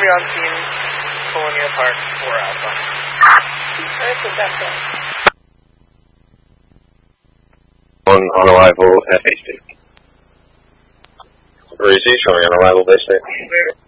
be on scene, Colonia Park, 4 Alpha. That's the best one. On arrival, FHD. Breezy, showing on arrival, base state.